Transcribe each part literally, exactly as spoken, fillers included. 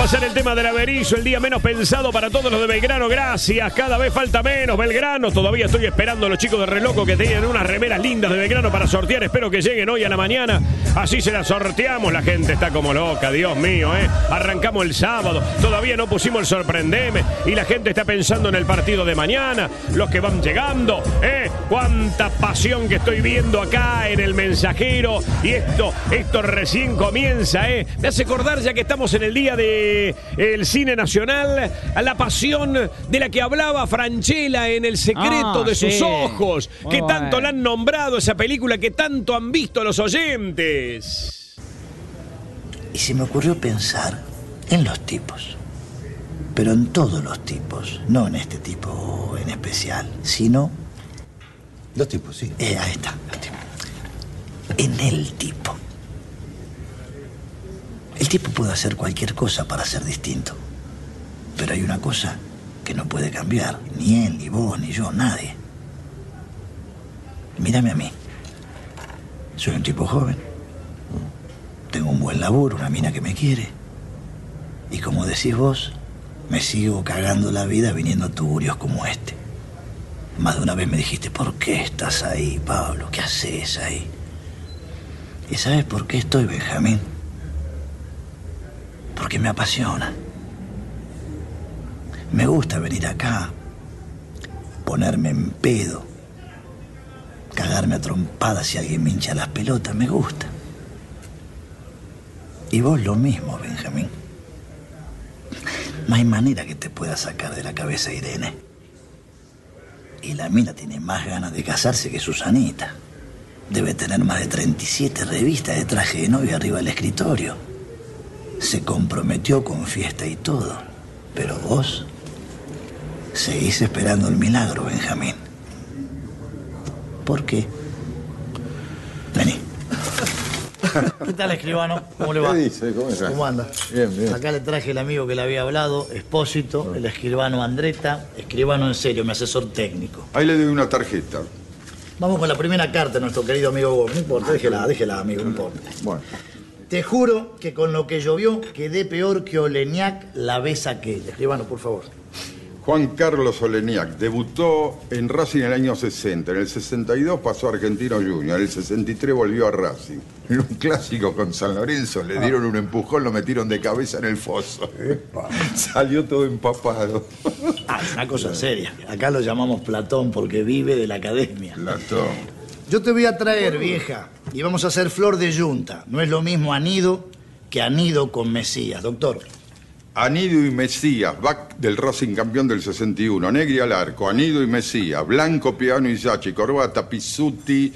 pasar el tema del averizo, el día menos pensado para todos los de Belgrano. Gracias, cada vez falta menos Belgrano. Todavía estoy esperando a los chicos de Reloco que tienen unas remeras lindas de Belgrano para sortear. Espero que lleguen hoy a la mañana. Así se las sorteamos. La gente está como loca, Dios mío, ¿eh? Arrancamos el sábado, todavía no pusimos el sorprendeme y la gente está pensando en el partido de mañana. Los que van llegando, ¿eh? Cuánta pasión que estoy viendo acá en el mensajero. Y esto, esto recién comienza, ¿eh? Me hace acordar, ya que estamos en el día de el cine nacional, a la pasión de la que hablaba Franchella en El secreto ah, de sus sí. ojos, muy que bueno. tanto la han nombrado, esa película que tanto han visto los oyentes. Y se me ocurrió pensar en los tipos, pero en todos los tipos, no en este tipo en especial, sino... Los tipos, sí. Eh, ahí está, los tipos. En el tipo. El tipo puede hacer cualquier cosa para ser distinto. Pero hay una cosa que no puede cambiar. Ni él, ni vos, ni yo, nadie. Mírame a mí. Soy un tipo joven. Tengo un buen laburo, una mina que me quiere. Y como decís vos, me sigo cagando la vida viniendo a tugurios como este. Más de una vez me dijiste, ¿por qué estás ahí, Pablo? ¿Qué haces ahí? ¿Y sabes por qué estoy, Benjamín? Porque me apasiona. Me gusta venir acá, ponerme en pedo, cagarme a trompadas si alguien me hincha las pelotas, me gusta. Y vos lo mismo, Benjamín. No hay manera que te pueda sacar de la cabeza Irene. Y la mina tiene más ganas de casarse que Susanita. Debe tener más de treinta y siete revistas de traje de novia arriba del escritorio. Se comprometió con fiesta y todo. Pero vos seguís esperando el milagro, Benjamín. ¿Por qué? Vení. ¿Qué tal, escribano? ¿Cómo le va? ¿Qué dice? ¿Cómo está? ¿Cómo anda? Bien, bien. Acá le traje el amigo que le había hablado, Espósito, el escribano Andretta, escribano en serio, mi asesor técnico. Ahí le doy una tarjeta. Vamos con la primera carta de nuestro querido amigo Gómez. No importa, déjela, déjela, amigo, no importa. Bueno. Te juro que con lo que llovió quedé peor que Oleñac la vez aquella. Escribano, por favor. Juan Carlos Oleñac debutó en Racing en el año sesenta. En el sesenta y dos pasó a Argentino Junior. En el sesenta y tres volvió a Racing. En un clásico con San Lorenzo le dieron un empujón, lo metieron de cabeza en el foso. Epa. Salió todo empapado. Ah, una cosa seria. Acá lo llamamos Platón porque vive de la academia. Platón. Yo te voy a traer, vieja, y vamos a hacer flor de yunta. No es lo mismo anido que anido con Mesías, doctor. Anido y Mesías, back del Racing campeón del sesenta y uno. Negri al arco, Anido y Mesías, Blanco, Piano y Sachi, Corbata, Pizzuti,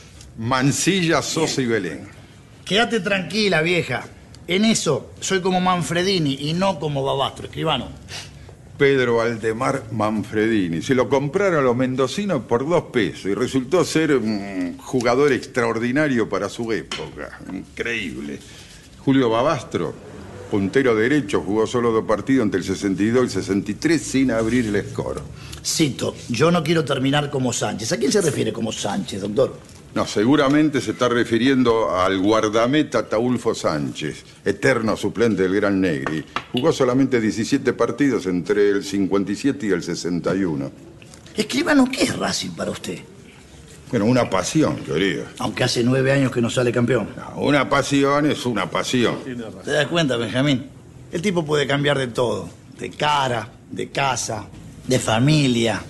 Mansilla, Sosa y Belén. Quédate tranquila, vieja. En eso soy como Manfredini y no como Babastro, escribano. Pedro Valdemar Manfredini. Se lo compraron a los mendocinos por dos pesos y resultó ser un jugador extraordinario para su época. Increíble. Julio Babastro, puntero derecho, jugó solo dos partidos entre el sesenta y dos y el sesenta y tres sin abrir el score. Cito, yo no quiero terminar como Sánchez. ¿A quién se refiere como Sánchez, doctor? No, seguramente se está refiriendo al guardameta Ataúlfo Sánchez, eterno suplente del Gran Negri. Jugó solamente diecisiete partidos entre el cincuenta y siete y el sesenta y uno. Escribano, ¿qué es Racing para usted? Bueno, una pasión, querido. Aunque hace nueve años que no sale campeón. No, una pasión es una pasión. ¿Te das cuenta, Benjamín? El tipo puede cambiar de todo. De cara, de casa, de familia,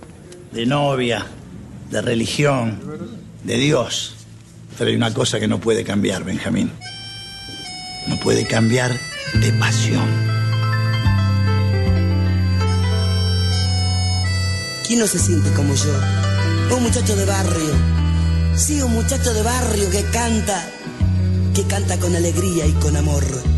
de novia, de religión, de Dios. Pero hay una cosa que no puede cambiar, Benjamín. No puede cambiar de pasión. ¿Quién no se siente como yo? Un muchacho de barrio. Sí, un muchacho de barrio que canta, que canta con alegría y con amor.